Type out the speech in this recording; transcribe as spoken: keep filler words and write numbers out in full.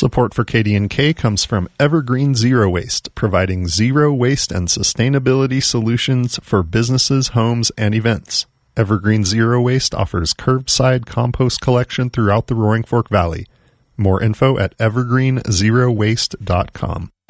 Support for K D N K comes from Evergreen Zero Waste, providing zero waste and sustainability solutions for businesses, homes, and events. Evergreen Zero Waste offers curbside compost collection throughout the Roaring Fork Valley. More info at evergreen zero waste dot com.